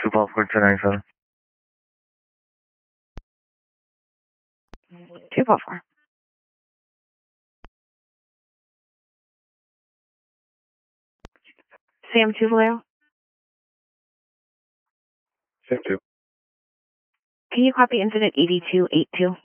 254-297. 244. Sam 2 Valero. Sam 2. Can you copy incident 8282?